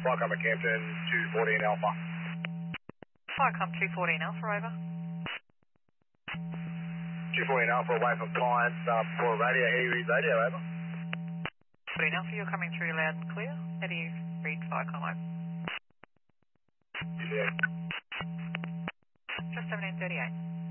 Flycom at Campton, 214 Alpha. Flycom 214 Alpha, over. 214 Alpha away from clients for radio, how do you read radio, over? 214 Alpha, you're coming through loud and clear. How do you read Flycom, over? Yeah. Just 1738.